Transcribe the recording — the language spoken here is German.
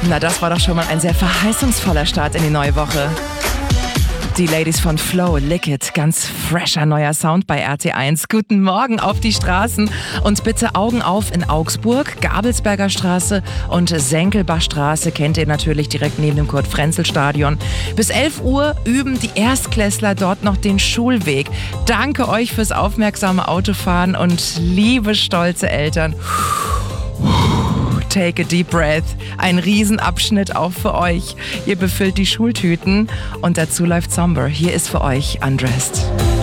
Na, das war doch schon mal ein sehr verheißungsvoller Start in die neue Woche. Die Ladies von Flow, Lick It, ganz fresher neuer Sound bei RT1. Guten Morgen auf die Straßen und bitte Augen auf in Augsburg, Gabelsberger Straße und Senkelbachstraße kennt ihr natürlich direkt neben dem Kurt-Frenzel-Stadion. Bis 11 Uhr üben die Erstklässler dort noch den Schulweg. Danke euch fürs aufmerksame Autofahren und liebe stolze Eltern. Take a deep breath. Ein Riesenabschnitt auch für euch. Ihr befüllt die Schultüten und dazu läuft Somber. Hier ist für euch Undressed.